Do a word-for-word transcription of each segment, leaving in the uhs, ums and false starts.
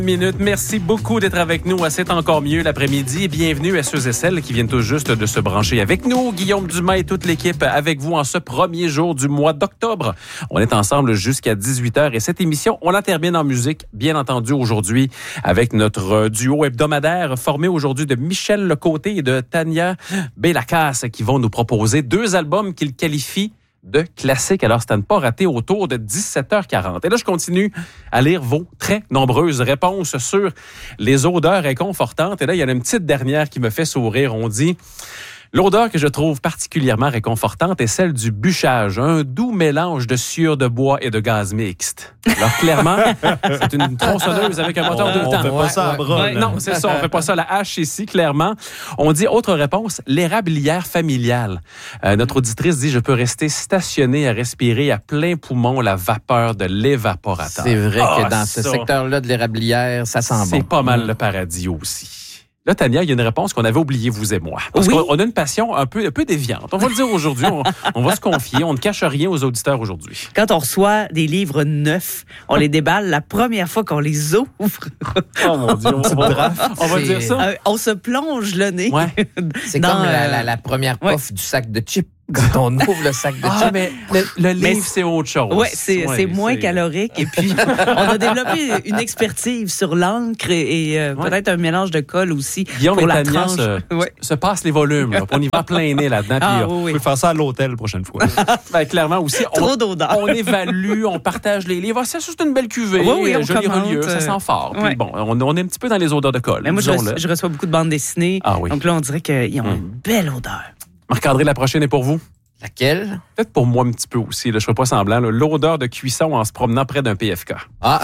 Minutes. Merci beaucoup d'être avec nous à C'est encore mieux l'après-midi et bienvenue à ceux et celles qui viennent tout juste de se brancher avec nous. Guillaume Dumas et toute l'équipe avec vous en ce premier jour du mois d'octobre. On est ensemble jusqu'à dix-huit heures et cette émission, on la termine en musique, bien entendu aujourd'hui avec notre duo hebdomadaire formé aujourd'hui de Michel Lecôté et de Tania Belacasse qui vont nous proposer deux albums qu'ils qualifient de classique. Alors, c'est à ne pas rater autour de dix-sept heures quarante. Et là, je continue à lire vos très nombreuses réponses sur les odeurs réconfortantes. Et là, il y en a une petite dernière qui me fait sourire. On dit... L'odeur que je trouve particulièrement réconfortante est celle du bûchage, un doux mélange de sueur de bois et de gaz mixte. Alors clairement, c'est une tronçonneuse avec un moteur on, deux temps. On fait pas ça à bras. Ouais, non, c'est ça, on fait pas ça à la hache ici, clairement. On dit, autre réponse, l'érablière familiale. Euh, notre auditrice dit, je peux rester stationnée à respirer à plein poumon la vapeur de l'évaporateur. C'est vrai oh, que dans ce ça, secteur-là de l'érablière, ça sent bon. C'est pas mal le paradis aussi. Là, Tania, il y a une réponse qu'on avait oubliée, vous et moi. Parce oui. qu'on a une passion un peu, un peu déviante. On va le dire aujourd'hui. On, on va se confier. On ne cache rien aux auditeurs aujourd'hui. Quand on reçoit des livres neufs, on les déballe la première fois qu'on les ouvre. Oh mon Dieu, on, va, on va dire ça. Euh, on se plonge le nez. Ouais. C'est dans, comme la, la, la première puff ouais. du sac de chips. Quand on ouvre le sac de chips. Ah, mais le, le livre, mais c'est autre chose. Oui, c'est, ouais, c'est moins c'est... calorique. Et puis, on a développé une expertise sur l'encre et, et euh, ouais. peut-être un mélange de colle aussi. Guillaume pour et la Tania tranche. Se, ouais. se passe les volumes. Là, on y va plein nez là-dedans. Ah, puis, oui, oui. On peut faire ça à l'hôtel la prochaine fois. Ben, clairement aussi. On, Trop d'odeur. On évalue, on partage les livres. C'est juste une belle cuvée. Oui, oui, on joli commente, relieu, ça sent fort. Ouais. Puis bon, on, on est un petit peu dans les odeurs de colle. Mais moi, je reçois, je reçois beaucoup de bandes dessinées. Ah, oui. Donc là, on dirait qu'ils ont hum. une belle odeur. Marc-André, la prochaine est pour vous. Laquelle? Peut-être pour moi un petit peu aussi, là, je ne fais pas semblant. Là, l'odeur de cuisson en se promenant près d'un P F K. Ah!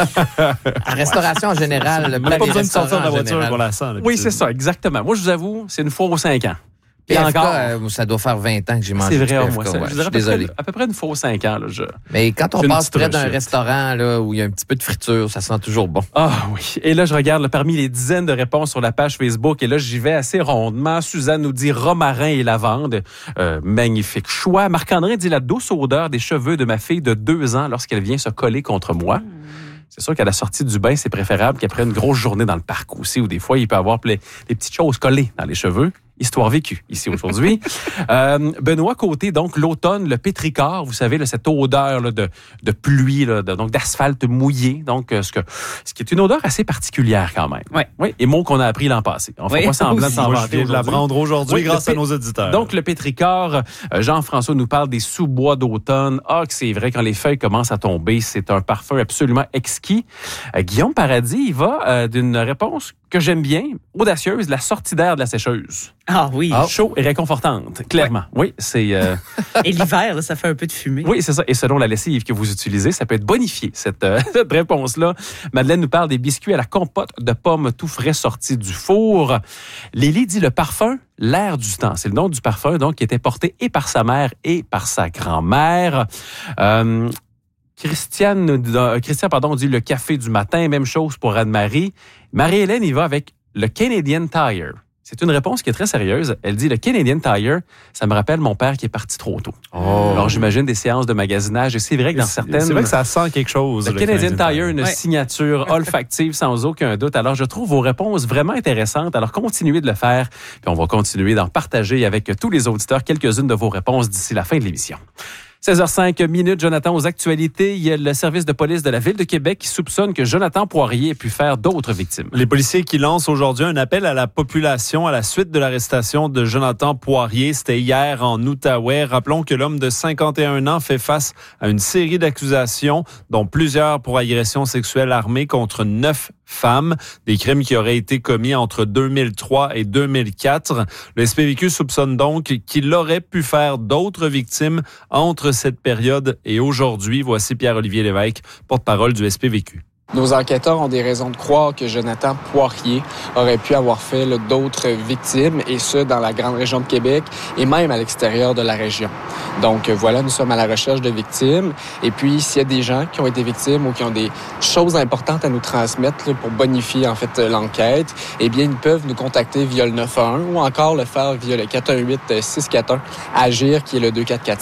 En restauration en général. On n'a pas besoin de sortir de la voiture pour la sent. Oui, c'est ça, exactement. Moi, je vous avoue, c'est une fois aux cinq ans. P F K, encore, euh, ça doit faire vingt ans que j'ai mangé c'est vrai, du P F K. Moi, ça, ouais, je je suis à désolé. Près, à peu près une fois aux cinq ans. Là, je... Mais quand on j'ai passe près d'un rechute. restaurant là, où il y a un petit peu de friture, ça sent toujours bon. Ah oui. Et là, je regarde là, parmi les dizaines de réponses sur la page Facebook, et là, j'y vais assez rondement. Suzanne nous dit romarin et lavande. Euh, magnifique choix. Marc-André dit la douce odeur des cheveux de ma fille de deux ans lorsqu'elle vient se coller contre moi. Mmh. C'est sûr qu'à la sortie du bain, c'est préférable qu'après une grosse journée dans le parc aussi, où des fois, il peut y avoir des petites choses collées dans les cheveux. Histoire vécue ici aujourd'hui. euh, Benoît Côté, donc l'automne, le pétrichor, vous savez, là, cette odeur là, de, de pluie, là, de, donc d'asphalte mouillé, donc euh, ce, que, ce qui est une odeur assez particulière quand même. Ouais. Oui. Et mot qu'on a appris l'an passé. On ne fait oui, pas semblant de s'en vanter. Je viens de l'apprendre aujourd'hui oui, grâce pé- à nos auditeurs. Donc le pétrichor, euh, Jean-François nous parle des sous-bois d'automne. Ah, que c'est vrai, quand les feuilles commencent à tomber, c'est un parfum absolument exquis. Euh, Guillaume Paradis, il va euh, d'une réponse que j'aime bien, audacieuse, la sortie d'air de la sécheuse. Ah oui. Ah, chaud et réconfortante, clairement. Ouais. Oui, c'est... Euh... Et l'hiver, là, ça fait un peu de fumée. Oui, c'est ça. Et selon la lessive que vous utilisez, ça peut être bonifié, cette, euh, cette réponse-là. Madeleine nous parle des biscuits à la compote de pommes tout frais sortis du four. Lélie dit le parfum, l'air du temps. C'est le nom du parfum, donc, qui était porté et par sa mère et par sa grand-mère. Euh... Christiane, euh, Christian pardon, dit le café du matin. Même chose pour Anne-Marie. Marie-Hélène, il va avec le Canadian Tire. C'est une réponse qui est très sérieuse. Elle dit, le Canadian Tire, ça me rappelle mon père qui est parti trop tôt. Oh. Alors, j'imagine des séances de magasinage. Et c'est vrai que dans c'est, certaines... C'est vrai que ça sent quelque chose. Le, le Canadian, Canadian Tire, une ouais. signature olfactive sans aucun doute. Alors, je trouve vos réponses vraiment intéressantes. Alors, continuez de le faire. Puis, on va continuer d'en partager avec tous les auditeurs quelques-unes de vos réponses d'ici la fin de l'émission. seize heures cinq minutes, Jonathan, aux actualités. Il y a le service de police de la Ville de Québec qui soupçonne que Jonathan Poirier ait pu faire d'autres victimes. Les policiers qui lancent aujourd'hui un appel à la population à la suite de l'arrestation de Jonathan Poirier. C'était hier en Outaouais. Rappelons que l'homme de cinquante et un ans fait face à une série d'accusations, dont plusieurs pour agression sexuelle armée contre neuf femmes, des crimes qui auraient été commis entre deux mille trois et deux mille quatre. Le S P V Q soupçonne donc qu'il aurait pu faire d'autres victimes entre cette période et aujourd'hui. Voici Pierre-Olivier Lévesque, porte-parole du S P V Q. Nos enquêteurs ont des raisons de croire que Jonathan Poirier aurait pu avoir fait là, d'autres victimes, et ce, dans la grande région de Québec et même à l'extérieur de la région. Donc voilà, nous sommes à la recherche de victimes. Et puis, s'il y a des gens qui ont été victimes ou qui ont des choses importantes à nous transmettre là, pour bonifier en fait l'enquête, eh bien, ils peuvent nous contacter via le neuf un un ou encore le faire via le quatre un huit, six quatre un, Agir, qui est le deux quatre quatre sept.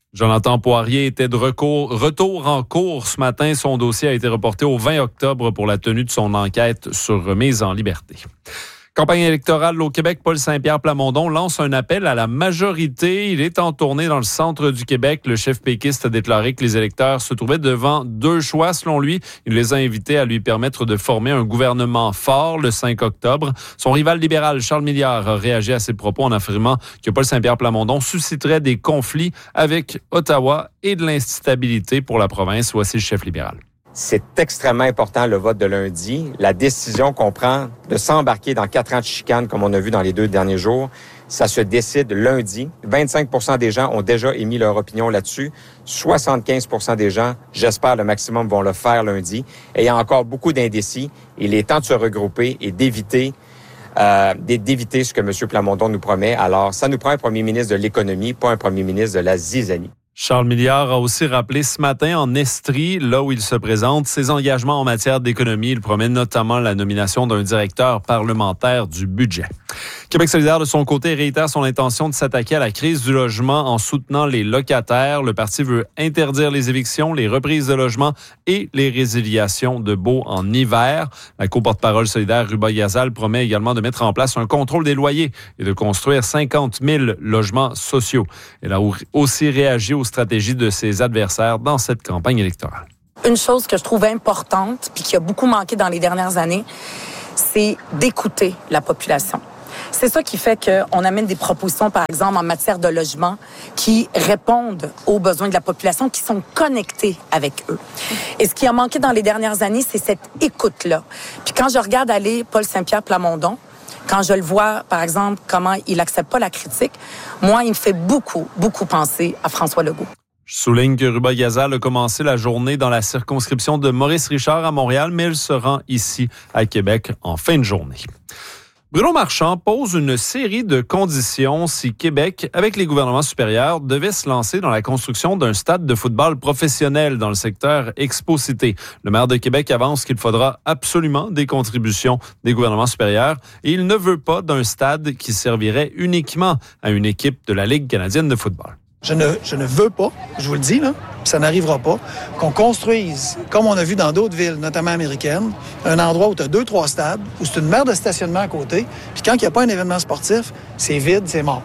Jonathan Poirier était de recours, retour en cours ce matin. Son dossier a été reporté au vingt octobre pour la tenue de son enquête sur remise en liberté. Campagne électorale au Québec, Paul Saint-Pierre Plamondon lance un appel à la majorité. Il est en tournée dans le centre du Québec. Le chef péquiste a déclaré que les électeurs se trouvaient devant deux choix. Selon lui, il les a invités à lui permettre de former un gouvernement fort le cinq octobre. Son rival libéral, Charles Milliard, a réagi à ses propos en affirmant que Paul Saint-Pierre Plamondon susciterait des conflits avec Ottawa et de l'instabilité pour la province. Voici le chef libéral. C'est extrêmement important, le vote de lundi. La décision qu'on prend de s'embarquer dans quatre ans de chicane, comme on a vu dans les deux derniers jours, ça se décide lundi. vingt-cinq pour cent des gens ont déjà émis leur opinion là-dessus. soixante-quinze pour cent des gens, j'espère le maximum, vont le faire lundi. Et il y a encore beaucoup d'indécis. Il est temps de se regrouper et d'éviter euh, d'éviter ce que M. Plamondon nous promet. Alors, ça nous prend un premier ministre de l'économie, pas un premier ministre de la zizanie. Charles Milliard a aussi rappelé ce matin en Estrie, là où il se présente, ses engagements en matière d'économie. Il promet notamment la nomination d'un directeur parlementaire du budget. Québec solidaire, de son côté, réitère son intention de s'attaquer à la crise du logement en soutenant les locataires. Le parti veut interdire les évictions, les reprises de logements et les résiliations de baux en hiver. La co-porte-parole solidaire, Ruba Gazal, promet également de mettre en place un contrôle des loyers et de construire cinquante mille logements sociaux. Elle a aussi réagi aux stratégies de ses adversaires dans cette campagne électorale. Une chose que je trouve importante puis qui a beaucoup manqué dans les dernières années, c'est d'écouter la population. C'est ça qui fait qu'on amène des propositions, par exemple, en matière de logement, qui répondent aux besoins de la population, qui sont connectés avec eux. Et ce qui a manqué dans les dernières années, c'est cette écoute-là. Puis quand je regarde aller Paul Saint-Pierre Plamondon, quand je le vois, par exemple, comment il accepte pas la critique, moi, il me fait beaucoup, beaucoup penser à François Legault. Je souligne que Ruba Gazal a commencé la journée dans la circonscription de Maurice Richard à Montréal, mais elle se rend ici à Québec en fin de journée. Bruno Marchand pose une série de conditions si Québec, avec les gouvernements supérieurs, devait se lancer dans la construction d'un stade de football professionnel dans le secteur Expo-Cité. Le maire de Québec avance qu'il faudra absolument des contributions des gouvernements supérieurs et il ne veut pas d'un stade qui servirait uniquement à une équipe de la Ligue canadienne de football. Je ne, je ne veux pas, je vous le dis, là, ça n'arrivera pas, qu'on construise, comme on a vu dans d'autres villes, notamment américaines, un endroit où tu as deux, trois stades, où c'est une mer de stationnement à côté, puis quand il n'y a pas un événement sportif, c'est vide, c'est mort.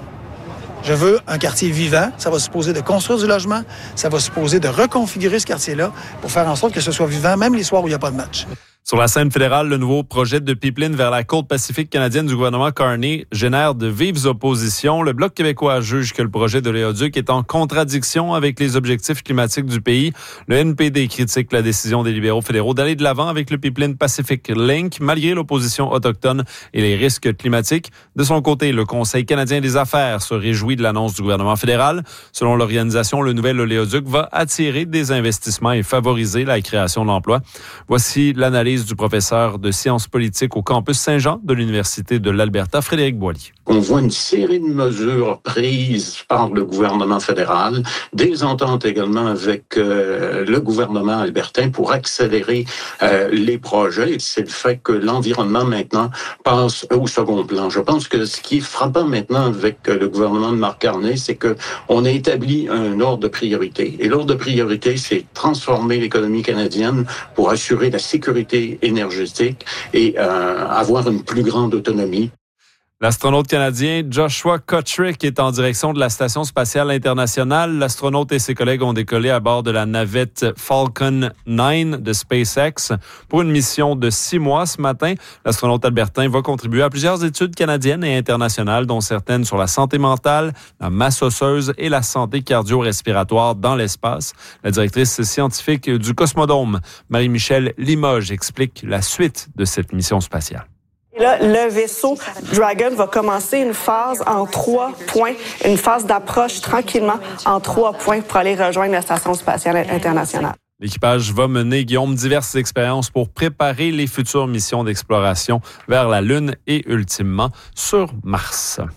Je veux un quartier vivant, ça va supposer de construire du logement, ça va supposer de reconfigurer ce quartier-là pour faire en sorte que ce soit vivant, même les soirs où il n'y a pas de match. Sur la scène fédérale, le nouveau projet de pipeline vers la côte pacifique canadienne du gouvernement Carney génère de vives oppositions. Le Bloc québécois juge que le projet de Léoduc est en contradiction avec les objectifs climatiques du pays. Le N P D critique la décision des libéraux fédéraux d'aller de l'avant avec le pipeline Pacific Link, malgré l'opposition autochtone et les risques climatiques. De son côté, le Conseil canadien des affaires se réjouit de l'annonce du gouvernement fédéral. Selon l'organisation, le nouvel oléoduc va attirer des investissements et favoriser la création d'emplois. Voici l'analyse du professeur de sciences politiques au campus Saint-Jean de l'Université de l'Alberta, Frédéric Boilly. On voit une série de mesures prises par le gouvernement fédéral, des ententes également avec euh, le gouvernement albertain pour accélérer euh, les projets. C'est le fait que l'environnement maintenant passe au second plan. Je pense que ce qui est frappant maintenant avec le gouvernement de Marc Carney, c'est que on a établi un ordre de priorité. Et l'ordre de priorité, c'est transformer l'économie canadienne pour assurer la sécurité énergétique et euh, avoir une plus grande autonomie. L'astronaute canadien Joshua Kotrick est en direction de la Station spatiale internationale. L'astronaute et ses collègues ont décollé à bord de la navette Falcon neuf de SpaceX pour une mission de six mois ce matin. L'astronaute albertain va contribuer à plusieurs études canadiennes et internationales, dont certaines sur la santé mentale, la masse osseuse et la santé cardio-respiratoire dans l'espace. La directrice scientifique du Cosmodome, Marie-Michelle Limoges, explique la suite de cette mission spatiale. Et là, le vaisseau Dragon va commencer une phase en trois points, une phase d'approche tranquillement en trois points pour aller rejoindre la Station spatiale internationale. L'équipage va mener, Guillaume, diverses expériences pour préparer les futures missions d'exploration vers la Lune et, ultimement, sur Mars.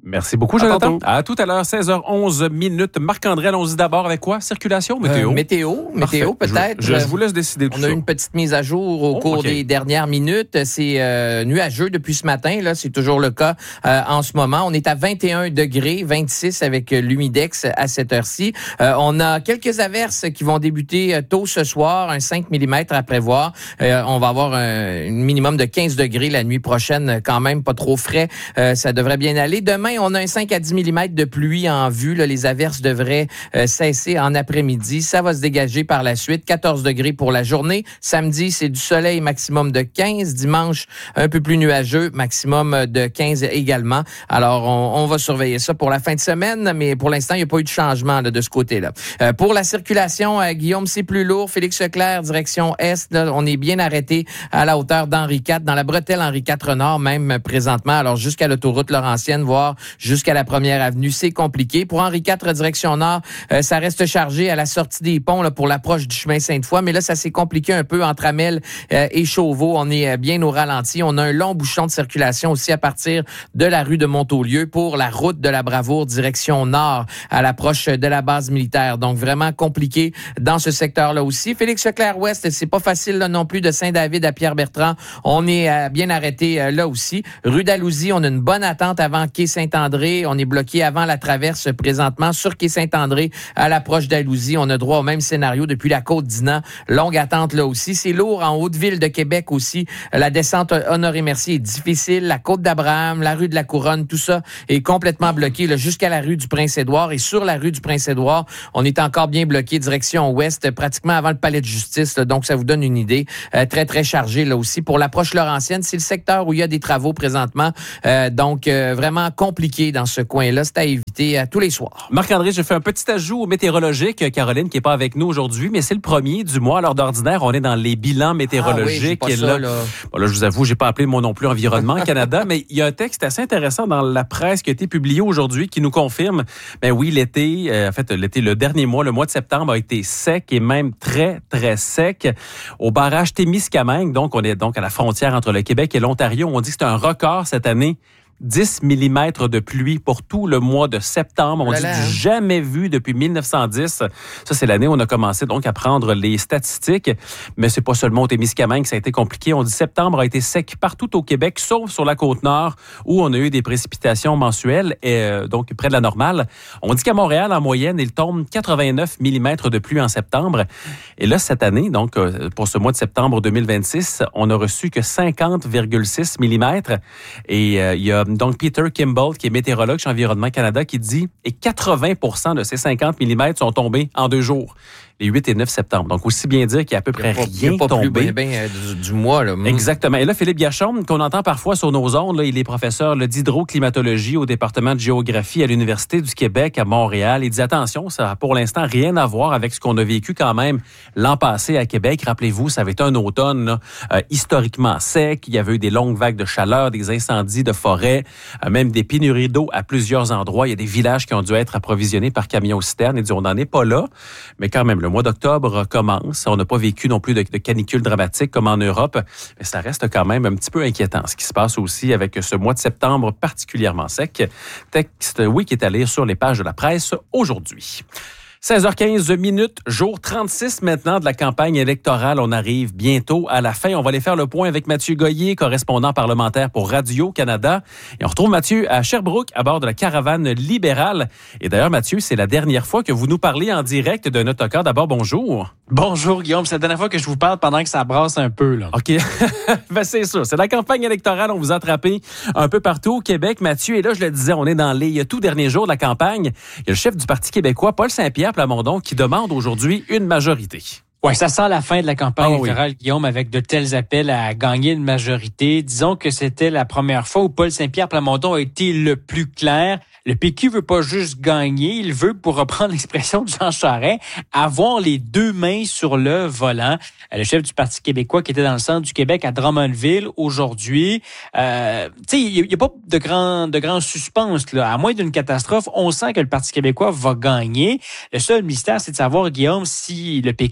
Merci beaucoup, Jonathan. À, à tout à l'heure, seize heures onze minutes. Marc-André, allons-y d'abord avec quoi? Circulation, météo? Euh, météo, météo peut-être. Je, je, je vous laisse décider tout On ça. a eu une petite mise à jour au oh, cours okay. des dernières minutes. C'est euh, nuageux depuis ce matin. Là, c'est toujours le cas euh, en ce moment. On est à vingt et un degrés, vingt-six avec l'humidex à cette heure-ci. Euh, on a quelques averses qui vont débuter tôt ce soir, un cinq millimètres à prévoir. Euh, on va avoir un, un minimum de quinze degrés la nuit prochaine, quand même pas trop frais. Euh, ça devrait bien aller. Demain, on a un cinq à dix millimètres de pluie en vue. Là, les averses devraient euh, cesser en après-midi. Ça va se dégager par la suite. quatorze degrés pour la journée. Samedi, c'est du soleil, maximum de quinze. Dimanche, un peu plus nuageux, maximum de quinze également. Alors, on, on va surveiller ça pour la fin de semaine, mais pour l'instant, il n'y a pas eu de changement là, de ce côté-là. Euh, pour la circulation, euh, Guillaume, c'est plus lourd. Félix Leclerc, direction Est. Là, on est bien arrêté à la hauteur d'Henri quatre, dans la bretelle Henri quatre Nord, même présentement. Alors, jusqu'à l'autoroute Laurentienne, voire jusqu'à la première avenue, c'est compliqué. Pour Henri quatre, direction Nord, euh, ça reste chargé à la sortie des ponts là, pour l'approche du chemin Sainte-Foy, mais là, ça s'est compliqué un peu entre Amel euh, et Chauveau. On est euh, bien au ralenti. On a un long bouchon de circulation aussi à partir de la rue de Montaulieu pour la route de la Bravoure, direction Nord, à l'approche de la base militaire. Donc, vraiment compliqué dans ce secteur-là aussi. Félix Leclerc-Ouest, c'est pas facile là, non plus de Saint-David à Pierre-Bertrand. On est euh, bien arrêté euh, là aussi. Rue d'Alousie, on a une bonne attente avant quai Saint-André. On est bloqué avant la traverse présentement sur quai Saint-André à l'approche d'Alousie. On a droit au même scénario depuis la Côte-d'Inan. Longue attente là aussi. C'est lourd en Haute-Ville de Québec aussi. La descente Honoré-Mercier est difficile. La Côte d'Abraham, la rue de la Couronne, tout ça est complètement bloqué là, jusqu'à la rue du Prince-Édouard. Et sur la rue du Prince-Édouard, on est encore bien bloqué direction ouest, pratiquement avant le palais de justice. Là, donc, ça vous donne une idée. Euh, très, très chargé là aussi. Pour l'approche laurentienne, c'est le secteur où il y a des travaux présentement. Euh, donc, euh, vraiment compliqué dans ce coin-là. C'est à éviter à tous les soirs. Marc-André, je fais un petit ajout météorologique. Caroline, qui n'est pas avec nous aujourd'hui, mais c'est le premier du mois. À l'heure d'ordinaire, on est dans les bilans météorologiques. Ah oui, et ça, là, là. Bon, là, je vous avoue, j'ai pas appelé moi non plus Environnement Canada, mais il y a un texte assez intéressant dans la presse qui a été publié aujourd'hui qui nous confirme, ben oui, l'été, euh, en fait, l'été, le dernier mois, le mois de septembre a été sec et même très, très sec. Au barrage Témiscamingue, donc, on est donc à la frontière entre le Québec et l'Ontario. On dit que c'est un record cette année. dix millimètres de pluie pour tout le mois de septembre. On dit du jamais vu depuis mille neuf cent dix. Ça, c'est l'année où on a commencé donc à prendre les statistiques. Mais c'est pas seulement au Témiscamingue que ça a été compliqué. On dit septembre a été sec partout au Québec, sauf sur la Côte-Nord, où on a eu des précipitations mensuelles, et, euh, donc près de la normale. On dit qu'à Montréal, en moyenne, il tombe quatre-vingt-neuf millimètres de pluie en septembre. Et là, cette année, donc euh, pour ce mois de septembre deux mille vingt-six, on a reçu que cinquante virgule six millimètres. Et euh, il y a donc Peter Kimball, qui est météorologue chez Environnement Canada, qui dit et quatre-vingts pour cent de ces cinquante millimètres sont tombés en deux jours, les huit et neuf septembre. Donc, aussi bien dire qu'il n'y a à peu près rien tombé. Il n'y a pas tombé. Plus bien, bien, du, du mois. Là. Exactement. Et là, Philippe Gachaume, qu'on entend parfois sur nos ondes, là, il est professeur là, d'hydroclimatologie au département de géographie à l'Université du Québec à Montréal. Il dit, attention, ça n'a pour l'instant rien à voir avec ce qu'on a vécu quand même l'an passé à Québec. Rappelez-vous, ça avait été un automne là, euh, historiquement sec. Il y avait eu des longues vagues de chaleur, des incendies de forêt, euh, même des pénuries d'eau à plusieurs endroits. Il y a des villages qui ont dû être approvisionnés par camions-citernes. Il dit, on n'en est pas là, mais quand même, le mois d'octobre commence. On n'a pas vécu non plus de, de canicule dramatique comme en Europe, mais ça reste quand même un petit peu inquiétant. Ce qui se passe aussi avec ce mois de septembre particulièrement sec. Texte, oui, qui est à lire sur les pages de la presse aujourd'hui. seize heures quinze minutes, jour trente-six maintenant de la campagne électorale. On arrive bientôt à la fin. On va aller faire le point avec Mathieu Goyer, correspondant parlementaire pour Radio-Canada. Et on retrouve Mathieu à Sherbrooke, à bord de la caravane libérale. Et d'ailleurs, Mathieu, c'est la dernière fois que vous nous parlez en direct d'un autocar. D'abord, bonjour. Bonjour, Guillaume. C'est la dernière fois que je vous parle pendant que ça brasse un peu, là. OK. Ben, c'est ça. C'est la campagne électorale. On vous a attrapé un peu partout au Québec, Mathieu. Et là, je le disais, on est dans les tout derniers jours de la campagne. Il y a le chef du Parti québécois, Paul Saint-Pierre Plamondon, qui demande aujourd'hui une majorité. Oui, ça sent la fin de la campagne oh, électorale, oui. Guillaume, avec de tels appels à gagner une majorité. Disons que c'était la première fois où Paul Saint-Pierre Plamondon a été le plus clair. Le P Q veut pas juste gagner, il veut, pour reprendre l'expression de Jean Charest, avoir les deux mains sur le volant. Le chef du Parti québécois qui était dans le centre du Québec à Drummondville aujourd'hui, euh, tu sais, il n'y a pas de grand, de grand suspense, là. À moins d'une catastrophe, on sent que le Parti québécois va gagner. Le seul mystère, c'est de savoir, Guillaume, si le P Q aura ou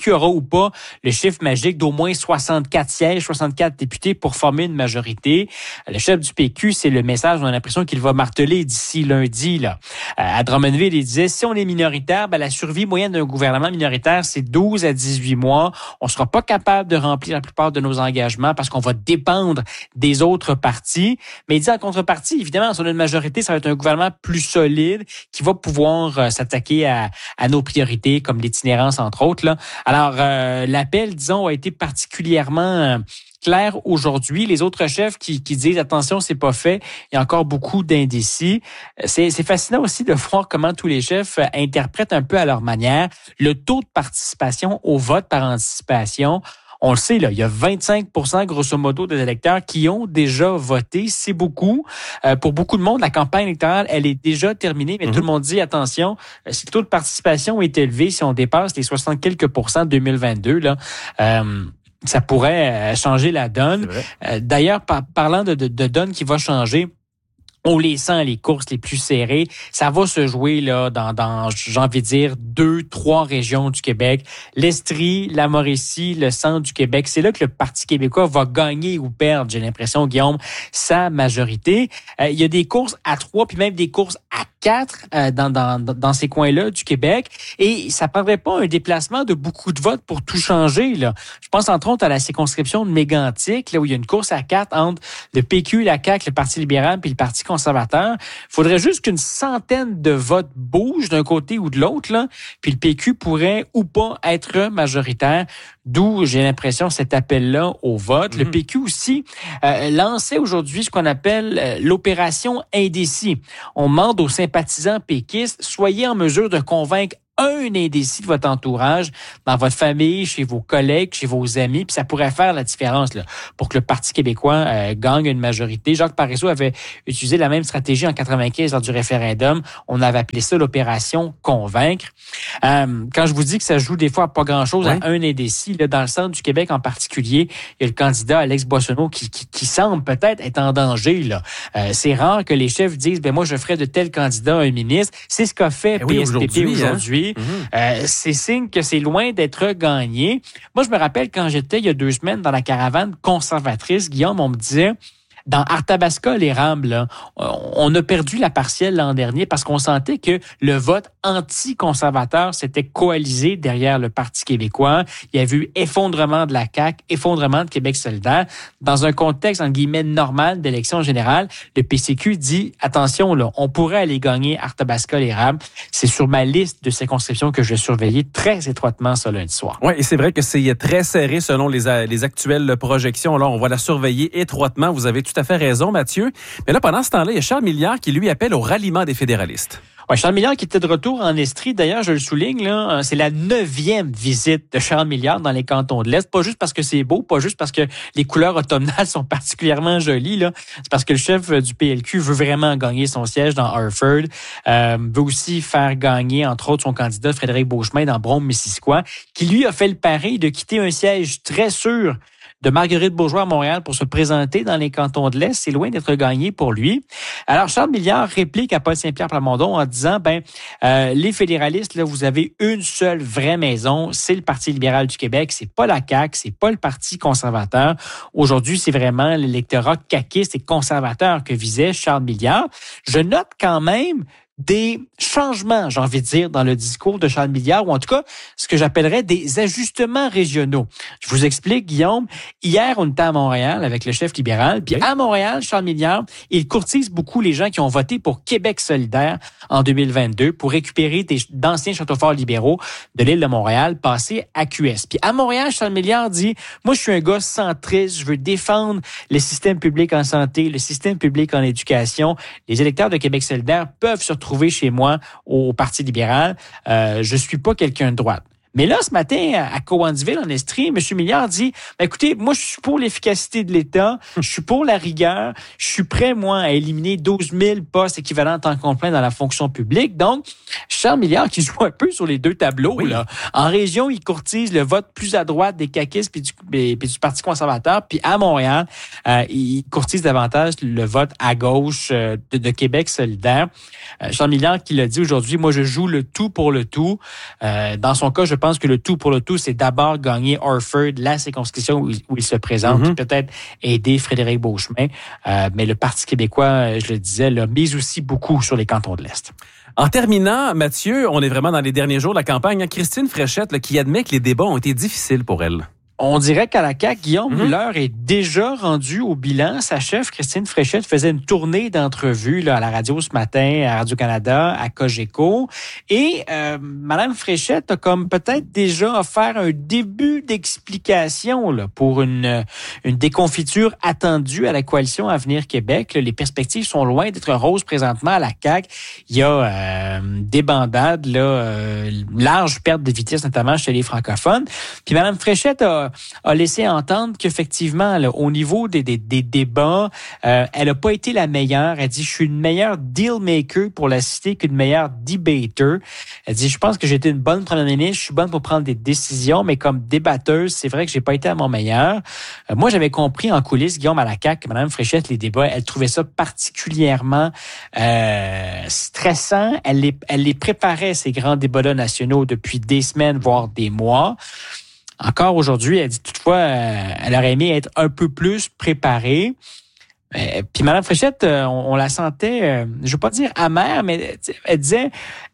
ou pas le chiffre magique d'au moins soixante-quatre sièges, soixante-quatre députés pour former une majorité. Le chef du P Q, c'est le message, on a l'impression qu'il va marteler d'ici lundi. Là. À Drummondville, il disait, si on est minoritaire, ben, la survie moyenne d'un gouvernement minoritaire, c'est douze à dix-huit mois. On sera pas capable de remplir la plupart de nos engagements parce qu'on va dépendre des autres partis. Mais il dit en contrepartie, évidemment, si on a une majorité, ça va être un gouvernement plus solide qui va pouvoir euh, s'attaquer à, à nos priorités, comme l'itinérance, entre autres. Là. Alors, euh, l'appel, disons, a été particulièrement euh, clair aujourd'hui. Les autres chefs qui, qui disent, attention, c'est pas fait, il y a encore beaucoup d'indécis. C'est, c'est fascinant aussi de voir comment tous les chefs interprètent un peu à leur manière le taux de participation au vote par anticipation. On le sait, là, il y a vingt-cinq pour cent grosso modo des électeurs qui ont déjà voté. C'est beaucoup. Euh, pour beaucoup de monde, la campagne électorale, elle est déjà terminée, mais mm-hmm. tout le monde dit, attention, si le taux de participation est élevé, si on dépasse les soixante quelques pourcents deux mille vingt-deux, là, euh, ça pourrait changer la donne. Euh, d'ailleurs, par, parlant de, de, de donne qui va changer, on les sent, les courses les plus serrées. Ça va se jouer là dans, dans j'ai envie de dire, deux, trois régions du Québec. L'Estrie, la Mauricie, le centre du Québec. C'est là que le Parti québécois va gagner ou perdre, j'ai l'impression, Guillaume, sa majorité. Euh, il y a des courses à trois, puis même des courses à quatre euh, dans, dans, dans ces coins-là du Québec. Et ça prendrait pas un déplacement de beaucoup de votes pour tout changer, là. Je pense entre autres à la circonscription de Mégantic, là où il y a une course à quatre entre le P Q, la C A Q, le Parti libéral puis le Parti conservateur. Il faudrait juste qu'une centaine de votes bougent d'un côté ou de l'autre, là, puis le P Q pourrait ou pas être majoritaire. D'où, j'ai l'impression, cet appel-là au vote. Mm-hmm. Le P Q aussi euh, lançait aujourd'hui ce qu'on appelle euh, l'opération indécis. On demande aux sympathisants péquistes, soyez en mesure de convaincre un indécis de votre entourage, dans votre famille, chez vos collègues, chez vos amis, puis ça pourrait faire la différence là, pour que le Parti québécois euh, gagne une majorité. Jacques Parizeau avait utilisé la même stratégie en quatre-vingt-quinze lors du référendum. On avait appelé ça l'opération convaincre. Euh, quand je vous dis que ça joue des fois à pas grand-chose, oui. à un indécis, là, dans le centre du Québec en particulier, il y a le candidat Alex Boissonneau qui, qui, qui semble peut-être être en danger. Là. Euh, c'est rare que les chefs disent, ben moi je ferai de tel candidat un ministre. C'est ce qu'a fait eh oui, P S P P aujourd'hui. aujourd'hui. Hein? Mm-hmm. Euh, c'est signe que c'est loin d'être gagné. Moi, je me rappelle quand j'étais il y a deux semaines dans la caravane conservatrice, Guillaume, on me disait, dans Arthabasca, l'érable, là, on a perdu la partielle l'an dernier parce qu'on sentait que le vote anti-conservateur s'était coalisé derrière le Parti québécois. Il y avait eu effondrement de la C A Q, effondrement de Québec solidaire. Dans un contexte, en guillemets, normal d'élection générale, le P C Q dit, attention, là, on pourrait aller gagner Arthabasca, l'érable. C'est sur ma liste de circonscriptions que je vais surveiller très étroitement ce lundi soir. Oui, et c'est vrai que c'est très serré selon les, les actuelles projections. Là, on va la surveiller étroitement. Vous avez tout à fait raison, Mathieu. Mais là, pendant ce temps-là, il y a Charles Milliard qui, lui, appelle au ralliement des fédéralistes. Ouais, Charles Milliard qui était de retour en Estrie. D'ailleurs, je le souligne, là, c'est la neuvième visite de Charles Milliard dans les cantons de l'Est. Pas juste parce que c'est beau, pas juste parce que les couleurs automnales sont particulièrement jolies, là. C'est parce que le chef du P L Q veut vraiment gagner son siège dans Harford. Euh, veut aussi faire gagner, entre autres, son candidat Frédéric Beauchemin dans Brome-Missisquoi, qui lui a fait le pari de quitter un siège très sûr de Marguerite Bourgeois à Montréal pour se présenter dans les cantons de l'Est. C'est loin d'être gagné pour lui. Alors, Charles Milliard réplique à Paul Saint-Pierre Plamondon en disant, ben, euh, les fédéralistes, là, vous avez une seule vraie maison, c'est le Parti libéral du Québec, c'est pas la C A Q, c'est pas le Parti conservateur. Aujourd'hui, c'est vraiment l'électorat caquiste et conservateur que visait Charles Milliard. Je note quand même des changements, j'ai envie de dire, dans le discours de Charles Milliard, ou en tout cas, ce que j'appellerais des ajustements régionaux. Je vous explique, Guillaume. Hier, on était à Montréal avec le chef libéral, puis oui. à Montréal, Charles Milliard, il courtise beaucoup les gens qui ont voté pour Québec solidaire en deux mille vingt-deux pour récupérer des, d'anciens châteaux forts libéraux de l'île de Montréal, passés à Q S. Puis à Montréal, Charles Milliard dit, moi, je suis un gars centriste, je veux défendre le système public en santé, le système public en éducation. Les électeurs de Québec solidaire peuvent se retrouver chez moi au Parti libéral. Euh, je suis pas quelqu'un de droite. Mais là, ce matin, à Cowansville, en Estrie, M. Milliard dit, ben, écoutez, moi, je suis pour l'efficacité de l'État, je suis pour la rigueur, je suis prêt, moi, à éliminer douze mille postes équivalents en temps complet dans la fonction publique. Donc, Charles Milliard qui joue un peu sur les deux tableaux, oui. là. En région, il courtise le vote plus à droite des caquistes puis du, puis du Parti conservateur, puis à Montréal, euh, il courtise davantage le vote à gauche euh, de, de Québec solidaire. Euh, Charles Milliard qui l'a dit aujourd'hui, moi, je joue le tout pour le tout. Euh, dans son cas, je pense que le tout pour le tout, c'est d'abord gagner Orford, la circonscription où, où il se présente, mm-hmm. peut-être aider Frédéric Beauchemin. Euh, mais le Parti québécois, je le disais, là, mise aussi beaucoup sur les cantons de l'Est. En terminant, Mathieu, on est vraiment dans les derniers jours de la campagne. Christine Fréchette, là, qui admet que les débats ont été difficiles pour elle. On dirait qu'à la C A Q, Guillaume Mm-hmm. Muller est déjà rendu au bilan. Sa chef, Christine Fréchette, faisait une tournée d'entrevues là, à la radio ce matin, à Radio-Canada, à Cogeco. Et euh, Mme Fréchette a comme peut-être déjà offert un début d'explication là, pour une, une déconfiture attendue à la Coalition Avenir Québec. Là, les perspectives sont loin d'être roses présentement à la C A Q. Il y a euh, des bandades, là, euh, large perte de vitesse, notamment chez les francophones. Puis Mme Fréchette a a laissé entendre qu'effectivement, là, au niveau des, des, des débats, euh, elle n'a pas été la meilleure. Elle dit, je suis une meilleure deal maker pour la cité qu'une meilleure debater. Elle dit, je pense que j'ai été une bonne première ministre, je suis bonne pour prendre des décisions, mais comme débatteuse, c'est vrai que j'ai pas été à mon meilleur. Euh, moi, j'avais compris en coulisses, Guillaume, à la C A Q, que Mme Fréchette, les débats, elle trouvait ça particulièrement euh, stressant. Elle les, elle les préparait, ces grands débats-là nationaux, depuis des semaines, voire des mois. Encore aujourd'hui, elle dit toutefois, euh, elle aurait aimé être un peu plus préparée. Euh, puis Mme Fréchette, euh, on, on la sentait, euh, je ne veux pas dire amère, mais elle disait,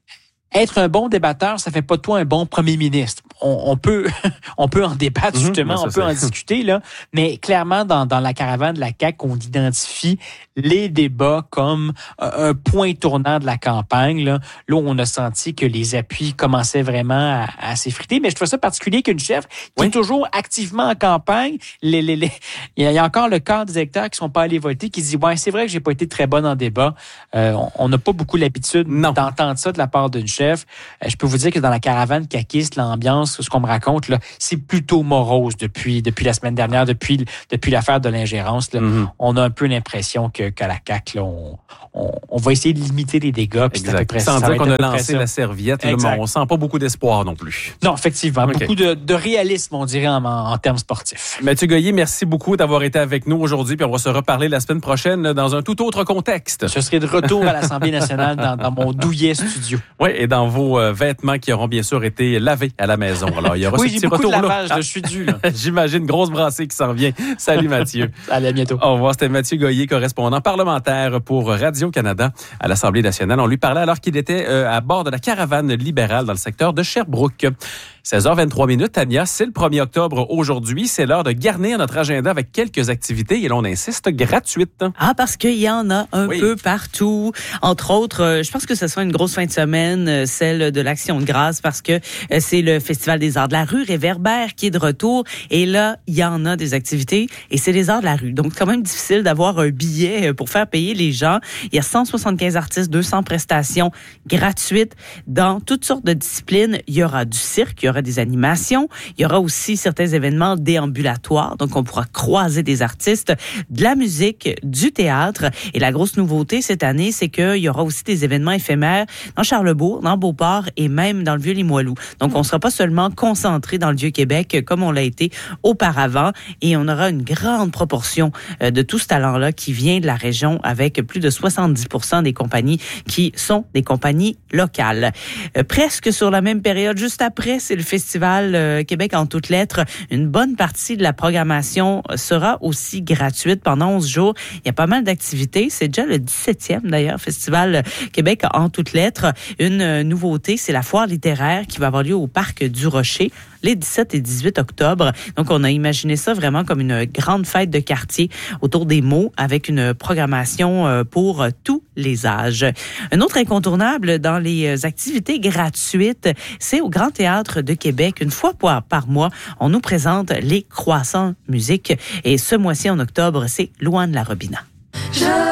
être un bon débatteur, ça fait pas de toi un bon premier ministre. On, on peut, on peut en débattre justement, mmh, on peut en discuter là, mais clairement dans dans la caravane de la C A Q, on identifie les débats comme un point tournant de la campagne là, là où on a senti que les appuis commençaient vraiment à, à s'effriter. Mais je trouve ça particulier qu'une chef qui oui. est toujours activement en campagne, les, les, les, il y a encore le quart des électeurs qui sont pas allés voter, qui dit ouais c'est vrai que j'ai pas été très bonne en débat. Euh, on n'a pas beaucoup l'habitude non. d'entendre ça de la part d'une chef. Je peux vous dire que dans la caravane caquiste, l'ambiance, ce qu'on me raconte, là, c'est plutôt morose depuis depuis la semaine dernière, depuis depuis l'affaire de l'ingérence. Là. Mm-hmm. On a un peu l'impression que qu'à la C A Q, là, on, on, on va essayer de limiter les dégâts. Puis c'est à peu près, sans ça dire qu'on a lancé ça. la serviette, là, mais on sent pas beaucoup d'espoir non plus. Non, effectivement. Okay. Beaucoup de, de réalisme, on dirait, en, en termes sportifs. Mathieu Goyer, merci beaucoup d'avoir été avec nous aujourd'hui. Puis on va se reparler la semaine prochaine dans un tout autre contexte. Je serai de retour à l'Assemblée nationale dans, dans mon douillet studio. Oui, et dans vos euh, vêtements qui auront bien sûr été lavés à la maison. Alors, il y aura oui, ce j'ai petit beaucoup retour de lavage, là. là. Je suis dû. Là. J'imagine, grosse brassée qui s'en vient. Salut Mathieu. Allez, à bientôt. Au revoir, c'était Mathieu Goyer, correspondant parlementaire pour Radio-Canada à l'Assemblée nationale. On lui parlait alors qu'il était euh, à bord de la caravane libérale dans le secteur de Sherbrooke. seize heures vingt-trois minutes, Tania, c'est le premier octobre aujourd'hui. C'est l'heure de garnir notre agenda avec quelques activités et là, on insiste, gratuites. Ah, parce qu'il y en a un oui. peu partout. Entre autres, euh, je pense que ce sera une grosse fin de semaine, euh, celle de l'Action de grâce, parce que euh, c'est le Festival des arts de la rue, Réverbère, qui est de retour. Et là, il y en a des activités et c'est les arts de la rue. Donc, c'est quand même difficile d'avoir un billet pour faire payer les gens. Il y a cent soixante-quinze artistes, deux cents prestations gratuites dans toutes sortes de disciplines. Il y aura du cirque, il y aura des animations. Il y aura aussi certains événements déambulatoires. Donc, on pourra croiser des artistes, de la musique, du théâtre. Et la grosse nouveauté cette année, c'est qu'il y aura aussi des événements éphémères dans Charlesbourg, dans Beauport et même dans le Vieux-Limoilou. Donc, on ne sera pas seulement concentré dans le Vieux-Québec comme on l'a été auparavant. Et on aura une grande proportion de tout ce talent-là qui vient de la région avec plus de soixante-dix pour cent des compagnies qui sont des compagnies locales. Euh, presque sur la même période, juste après, c'est le Festival euh, Québec en toutes lettres. Une bonne partie de la programmation sera aussi gratuite pendant onze jours. Il y a pas mal d'activités. C'est déjà le dix-septième d'ailleurs, Festival Québec en toutes lettres. Une euh, nouveauté, c'est la foire littéraire qui va avoir lieu au Parc du Rocher les dix-sept et dix-huit octobre. Donc, on a imaginé ça vraiment comme une grande fête de quartier autour des mots avec une programmation pour tous les âges. Un autre incontournable dans les activités gratuites, c'est au Grand Théâtre de Québec. Une fois par mois, on nous présente les Croissants Musique. Et ce mois-ci, en octobre, c'est Louane Larobina. Je...